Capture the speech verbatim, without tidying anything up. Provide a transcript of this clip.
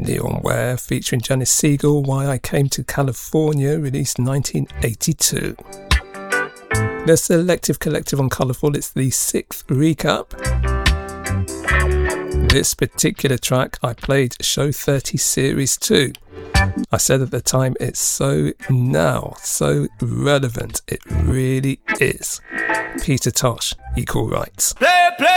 Neon Ware featuring Janis Siegel, Why I Came to California, released nineteen eighty-two. The Selective Collective on Colourful, it's the sixth recap. This particular track I played Show thirty Series two. I said at the time it's so now, so relevant, it really is. Peter Tosh, Equal Rights. Play, play.